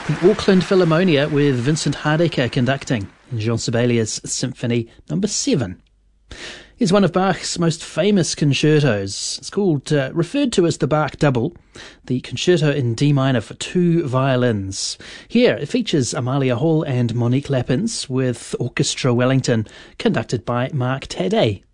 The Auckland Philharmonia with Vincent Hardacre conducting Jean Sibelius Symphony No. 7. Here's one of Bach's most famous concertos. It's referred to as the Bach Double, the concerto in D minor for 2 violins. Here it features Amalia Hall and Monique Lappins with Orchestra Wellington, conducted by Mark Taddei.